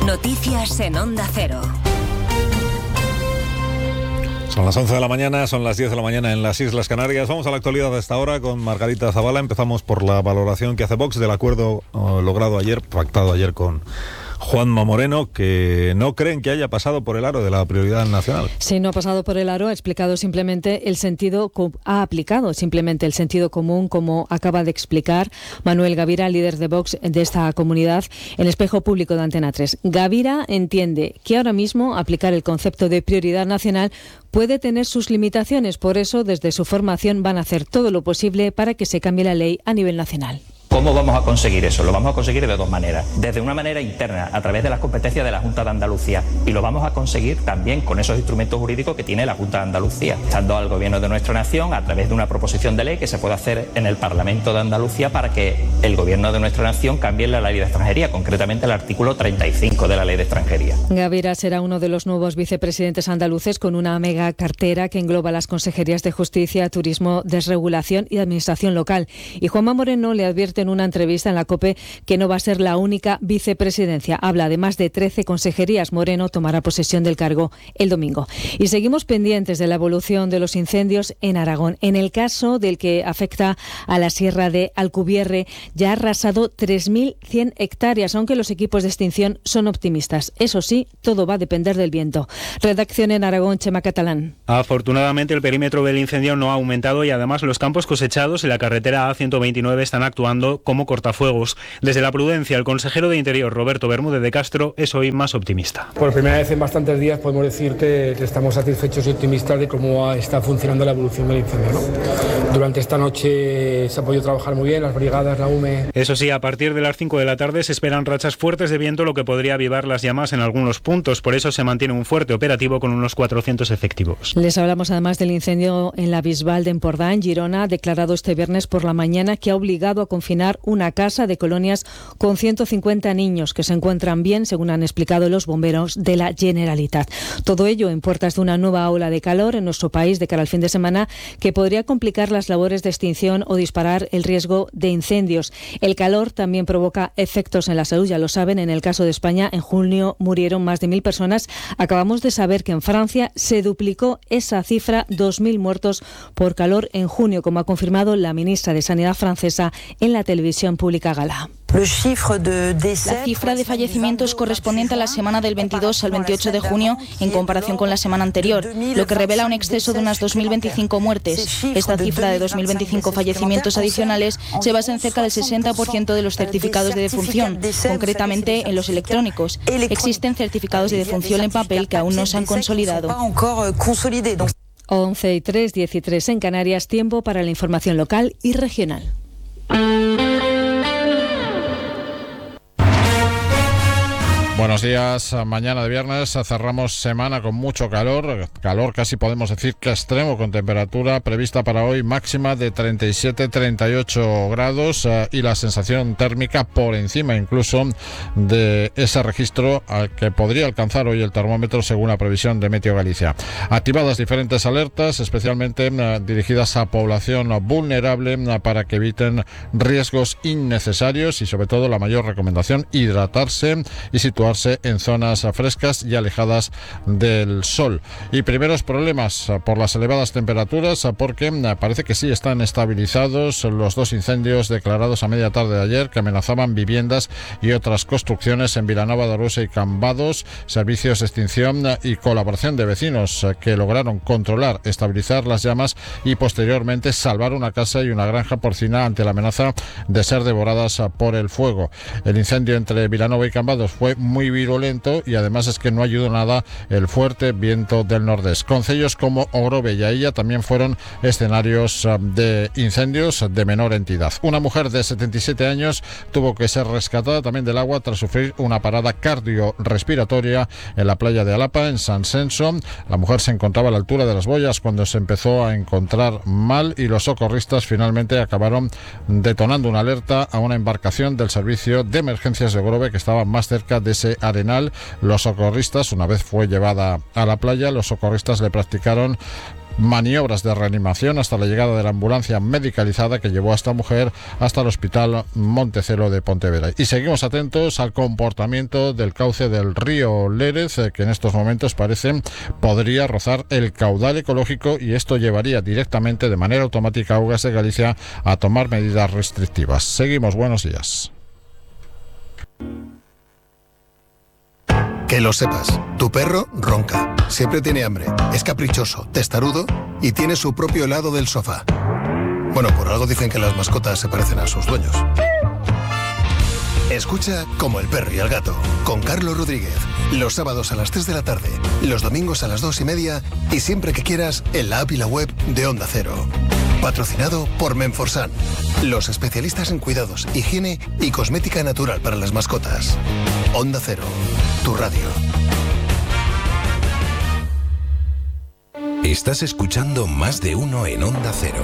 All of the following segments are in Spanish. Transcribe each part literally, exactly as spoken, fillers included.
Noticias en Onda Cero. Son las once de la mañana, son las diez de la mañana en las Islas Canarias. Vamos a la actualidad de esta hora con Margarita Zavala. Empezamos por la valoración que hace Vox del acuerdo uh, logrado ayer, pactado ayer con Juanma Moreno, que no creen que haya pasado por el aro de la prioridad nacional. Sí, no ha pasado por el aro, ha explicado simplemente el sentido, ha aplicado simplemente el sentido común, como acaba de explicar Manuel Gavira, líder de Vox de esta comunidad, en Espejo Público de Antena tres. Gavira entiende que ahora mismo aplicar el concepto de prioridad nacional puede tener sus limitaciones, por eso desde su formación van a hacer todo lo posible para que se cambie la ley a nivel nacional. ¿Cómo vamos a conseguir eso? Lo vamos a conseguir de dos maneras. Desde una manera interna, a través de las competencias de la Junta de Andalucía, y lo vamos a conseguir también con esos instrumentos jurídicos que tiene la Junta de Andalucía, estando al Gobierno de nuestra nación a través de una proposición de ley que se puede hacer en el Parlamento de Andalucía para que el Gobierno de nuestra nación cambie la ley de extranjería, concretamente el artículo treinta y cinco de la ley de extranjería. Gavira será uno de los nuevos vicepresidentes andaluces con una mega cartera que engloba las consejerías de Justicia, Turismo, Desregulación y Administración Local. Y Juanma Moreno le advierte en una entrevista en la COPE que no va a ser la única vicepresidencia. Habla de más de trece consejerías. Moreno tomará posesión del cargo el domingo. Y seguimos pendientes de la evolución de los incendios en Aragón. En el caso del que afecta a la sierra de Alcubierre, ya ha arrasado tres mil cien hectáreas, aunque los equipos de extinción son optimistas. Eso sí, todo va a depender del viento. Redacción en Aragón, Chema Catalán. Afortunadamente, el perímetro del incendio no ha aumentado y además los campos cosechados en la carretera A ciento veintinueve están actuando como cortafuegos. Desde la prudencia, el consejero de Interior, Roberto Bermúdez de Castro, es hoy más optimista. Por primera vez en bastantes días podemos decir que, que estamos satisfechos y optimistas de cómo está funcionando la evolución del incendio, ¿no? Durante esta noche se ha podido trabajar muy bien, las brigadas, la U M E... Eso sí, a partir de las cinco de la tarde se esperan rachas fuertes de viento, lo que podría avivar las llamas en algunos puntos. Por eso se mantiene un fuerte operativo con unos cuatrocientos efectivos. Les hablamos además del incendio en la Bisbal de Empordà, en Girona, declarado este viernes por la mañana, que ha obligado a confinar una casa de colonias con ciento cincuenta niños que se encuentran bien, según han explicado los bomberos de la Generalitat. Todo ello en puertas de una nueva ola de calor en nuestro país de cara al fin de semana, que podría complicar las labores de extinción o disparar el riesgo de incendios. El calor también provoca efectos en la salud, ya lo saben. En el caso de España, en junio murieron más de mil personas. Acabamos de saber que en Francia se duplicó esa cifra, dos mil muertos por calor en junio, como ha confirmado la ministra de Sanidad francesa en la televisión pública Gala. La cifra de fallecimientos correspondiente a la semana del veintidós al veintiocho de junio en comparación con la semana anterior, lo que revela un exceso de unas dos mil veinticinco muertes. Esta cifra de dos mil veinticinco fallecimientos adicionales se basa en cerca del sesenta por ciento de los certificados de defunción, concretamente en los electrónicos. Existen certificados de defunción en papel que aún no se han consolidado. once y tres, diez y tres en Canarias, tiempo para la información local y regional. Buenos días, mañana de viernes cerramos semana con mucho calor, calor casi podemos decir que extremo, con temperatura prevista para hoy máxima de treinta y siete a treinta y ocho grados eh, y la sensación térmica por encima incluso de ese registro al que podría alcanzar hoy el termómetro según la previsión de Meteo Galicia. Activadas diferentes alertas, especialmente eh, dirigidas a población vulnerable eh, para que eviten riesgos innecesarios y sobre todo la mayor recomendación, hidratarse y situarse en zonas frescas y alejadas del sol. Y primeros problemas por las elevadas temperaturas, porque parece que sí están estabilizados los dos incendios declarados a media tarde de ayer que amenazaban viviendas y otras construcciones en Vilanova de Arousa y Cambados. Servicios de extinción y colaboración de vecinos que lograron controlar, estabilizar las llamas y posteriormente salvar una casa y una granja porcina ante la amenaza de ser devoradas por el fuego. El incendio entre Vilanova y Cambados fue muy muy virulento y además es que no ayudó nada el fuerte viento del nordés. Concellos como Ogrove y Ailla también fueron escenarios de incendios de menor entidad. Una mujer de setenta y siete años tuvo que ser rescatada también del agua tras sufrir una parada cardiorrespiratoria en la playa de Alapa, en San Senso. La mujer se encontraba a la altura de las boyas cuando se empezó a encontrar mal y los socorristas finalmente acabaron detonando una alerta a una embarcación del servicio de emergencias de Ogrove que estaba más cerca de ese arenal. Los socorristas, una vez fue llevada a la playa, los socorristas le practicaron maniobras de reanimación hasta la llegada de la ambulancia medicalizada que llevó a esta mujer hasta el Hospital Montecelo de Pontevedra. Y seguimos atentos al comportamiento del cauce del río Lérez, que en estos momentos parece podría rozar el caudal ecológico, y esto llevaría directamente de manera automática a Augas de Galicia a tomar medidas restrictivas. Seguimos, buenos días. Que lo sepas, tu perro ronca, siempre tiene hambre, es caprichoso, testarudo y tiene su propio helado del sofá. Bueno, por algo dicen que las mascotas se parecen a sus dueños. Escucha Como el perro y el gato, con Carlos Rodríguez, los sábados a las tres de la tarde, los domingos a las dos y media y siempre que quieras en la app y la web de Onda Cero. Patrocinado por Menforsan, los especialistas en cuidados, higiene y cosmética natural para las mascotas. Onda Cero, tu radio. Estás escuchando Más de Uno en Onda Cero.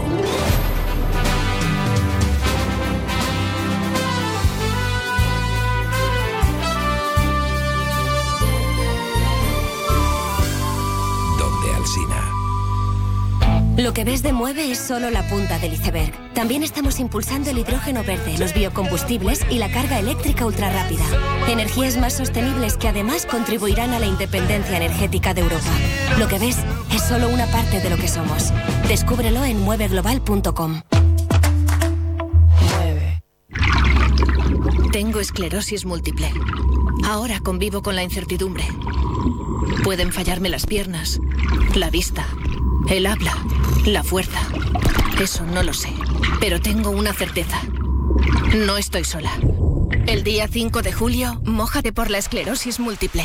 Lo que ves de Mueve es solo la punta del iceberg. También estamos impulsando el hidrógeno verde, los biocombustibles y la carga eléctrica ultrarrápida. Energías más sostenibles que además contribuirán a la independencia energética de Europa. Lo que ves es solo una parte de lo que somos. Descúbrelo en mueve global punto com. Mueve. Tengo esclerosis múltiple. Ahora convivo con la incertidumbre. Pueden fallarme las piernas, la vista, el habla, la fuerza. Eso no lo sé, pero tengo una certeza. No estoy sola. El día cinco de julio, mójate por la esclerosis múltiple.